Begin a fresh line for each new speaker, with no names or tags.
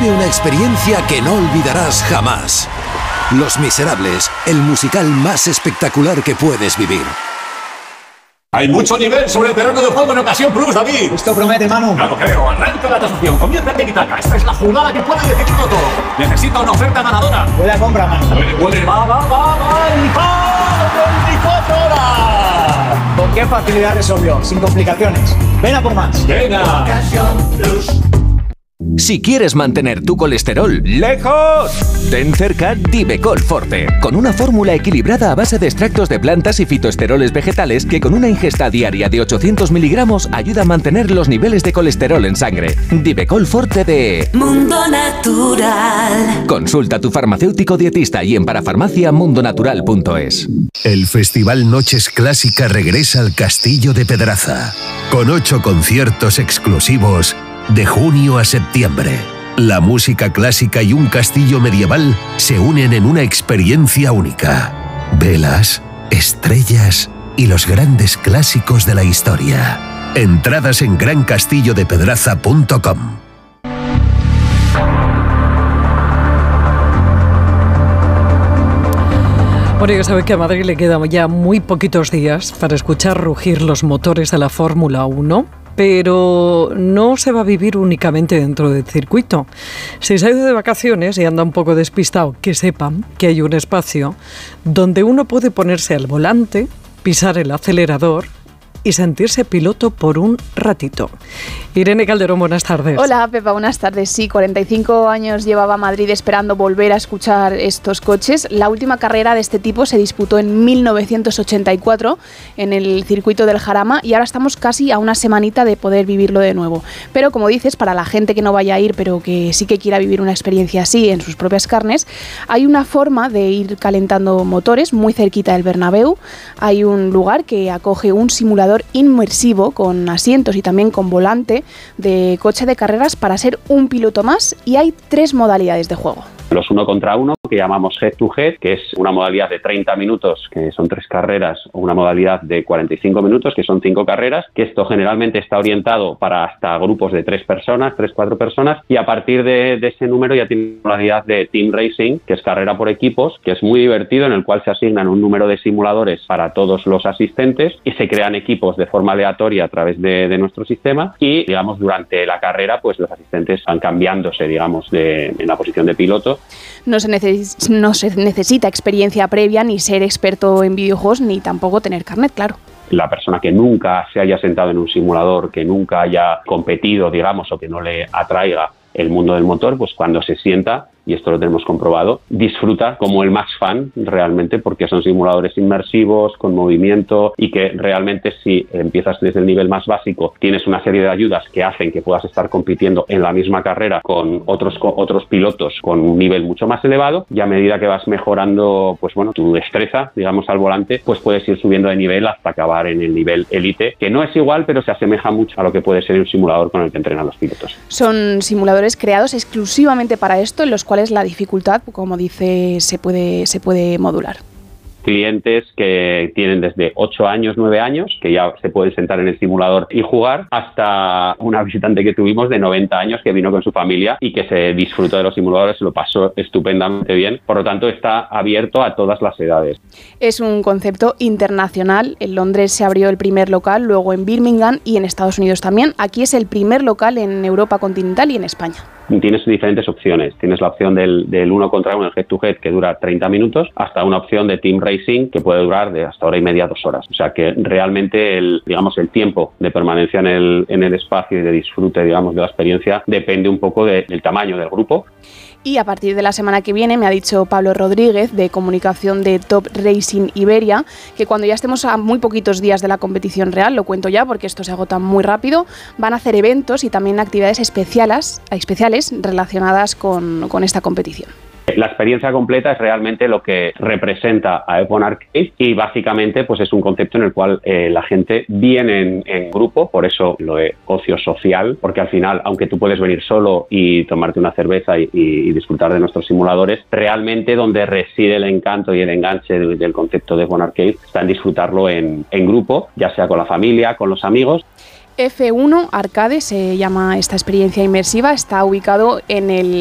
Vive una experiencia que no olvidarás jamás. Los Miserables, el musical más espectacular que puedes vivir.
Hay mucho nivel sobre el terreno de juego en Ocasión Plus, David.
Esto promete, Manu.
Claro, creo. Arranca la tasación. Comienza el tiki-taka. Esta es la jugada que puede decidirlo todo. Necesita una oferta ganadora.
Buena compra, Manu.
Puede. Va. ¡Y 24 horas!
¿Con qué facilidad resolvió? Sin complicaciones. Ven a por más.
Venga.
Ocasión Plus.
Si quieres mantener tu colesterol lejos, ten cerca Divecol Forte, con una fórmula equilibrada a base de extractos de plantas y fitoesteroles vegetales que con una ingesta diaria de 800 miligramos ayuda a mantener los niveles de colesterol en sangre. Divecol Forte de
Mundo Natural.
Consulta a tu farmacéutico dietista y en parafarmaciamundonatural.es.
El Festival Noches Clásica regresa al Castillo de Pedraza, con 8 conciertos exclusivos de junio a septiembre. La música clásica y un castillo medieval se unen en una experiencia única. Velas, estrellas y los grandes clásicos de la historia. Entradas en grancastillodepedraza.com.
Bueno, ya saben que a Madrid le quedan ya muy poquitos días para escuchar rugir los motores de la Fórmula 1. Pero no se va a vivir únicamente dentro del circuito. Si se ha ido de vacaciones y anda un poco despistado, que sepan que hay un espacio donde uno puede ponerse al volante, pisar el acelerador y sentirse piloto por un ratito. Irene Calderón, buenas tardes.
Hola, Pepa, buenas tardes. Sí, 45 años llevaba Madrid esperando volver a escuchar estos coches. La última carrera de este tipo se disputó en 1984 en el circuito del Jarama y ahora estamos casi a una semanita de poder vivirlo de nuevo. Pero como dices, para la gente que no vaya a ir, pero que sí que quiera vivir una experiencia así en sus propias carnes, hay una forma de ir calentando motores muy cerquita del Bernabéu. Hay un lugar que acoge un simulador inmersivo con asientos y también con volante de coche de carreras para ser un piloto más, y hay 3 modalidades de juego.
Los 1 contra 1, que llamamos head to head, que es una modalidad de 30 minutos, que son 3 carreras, o una modalidad de 45 minutos, que son 5 carreras, que esto generalmente está orientado para hasta grupos de 3 personas, 3-4 personas, y a partir de ese número ya tiene una modalidad de team racing, que es carrera por equipos, que es muy divertido, en el cual se asignan un número de simuladores para todos los asistentes y se crean equipos de forma aleatoria a través de nuestro sistema, y digamos durante la carrera pues los asistentes van cambiándose digamos en la posición de piloto.
No se necesita experiencia previa, ni ser experto en videojuegos, ni tampoco tener carnet, claro.
La persona que nunca se haya sentado en un simulador, que nunca haya competido, digamos, o que no le atraiga el mundo del motor, pues cuando se sienta, y esto lo tenemos comprobado, disfruta como el más fan realmente, porque son simuladores inmersivos, con movimiento, y que realmente si empiezas desde el nivel más básico, tienes una serie de ayudas que hacen que puedas estar compitiendo en la misma carrera con otros pilotos con un nivel mucho más elevado, y a medida que vas mejorando pues bueno, tu destreza, digamos, al volante, pues puedes ir subiendo de nivel hasta acabar en el nivel élite, que no es igual, pero se asemeja mucho a lo que puede ser un simulador con el que entrenan los pilotos.
Son simuladores creados exclusivamente para esto, en los cuales la dificultad, como dice, se puede modular.
Clientes que tienen desde 8 años, 9 años, que ya se pueden sentar en el simulador y jugar, hasta una visitante que tuvimos de 90 años que vino con su familia y que se disfrutó de los simuladores, se lo pasó estupendamente bien. Por lo tanto, está abierto a todas las edades. Es
un concepto internacional. En Londres se abrió el primer local, luego en Birmingham y en Estados Unidos también. Aquí es el primer local en Europa continental y en España.
Tienes diferentes opciones. Tienes la opción del 1 contra 1, el head to head, que dura 30 minutos, hasta una opción de team racing que puede durar de hasta hora y media, 2 horas. O sea que realmente el tiempo de permanencia en el espacio y de disfrute, digamos, de la experiencia depende un poco del tamaño del grupo.
Y a partir de la semana que viene, me ha dicho Pablo Rodríguez, de comunicación de Top Racing Iberia, que cuando ya estemos a muy poquitos días de la competición real, lo cuento ya porque esto se agota muy rápido, van a hacer eventos y también actividades especiales relacionadas con esta competición.
La experiencia completa es realmente lo que representa a F1 Arcade, y básicamente pues es un concepto en el cual la gente viene en grupo, por eso lo de ocio social, porque al final, aunque tú puedes venir solo y tomarte una cerveza y disfrutar de nuestros simuladores, realmente donde reside el encanto y el enganche del concepto de F1 Arcade está en disfrutarlo en grupo, ya sea con la familia, con los amigos.
F1 Arcade se llama esta experiencia inmersiva, está ubicado en el